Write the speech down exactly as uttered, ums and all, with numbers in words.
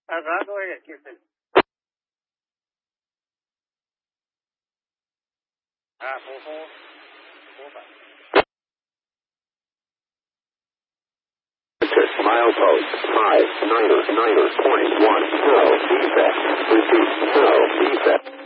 Uh, I'll go ahead, Houston. Uh, four four. Four five. Milepost five, Niners, Niners, point one, no defect. Repeat, no defect.